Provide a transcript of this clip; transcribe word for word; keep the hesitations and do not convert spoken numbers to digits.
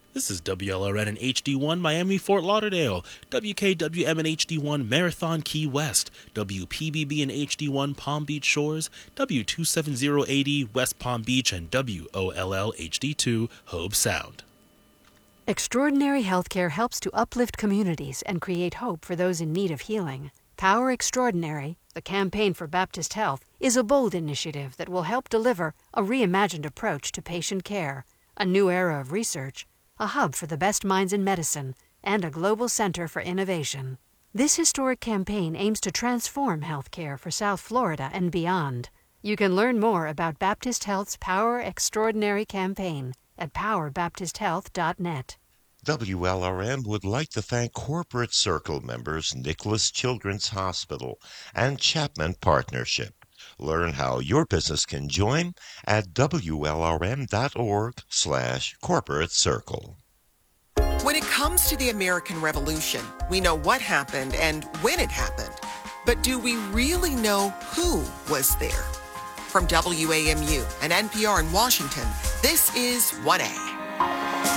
This is W L R N and H D one Miami, Fort Lauderdale, W K W M and H D one Marathon, Key West, W P B B and H D one Palm Beach Shores, W two seventy A D West Palm Beach, and W O L L H D two Hobe Sound. Extraordinary Healthcare helps to uplift communities and create hope for those in need of healing. Power Extraordinary, the campaign for Baptist Health, is a bold initiative that will help deliver a reimagined approach to patient care, a new era of research, a hub for the best minds in medicine, and a global center for innovation. This historic campaign aims to transform healthcare for South Florida and beyond. You can learn more about Baptist Health's Power Extraordinary campaign at power baptist health dot net. W L R M would like to thank Corporate Circle members Nicholas Children's Hospital and Chapman Partnership. Learn how your business can join at W L R M dot org slash corporate circle. When it comes to the American Revolution, we know what happened and when it happened. But do we really know who was there? From W A M U and N P R in Washington, this is one A.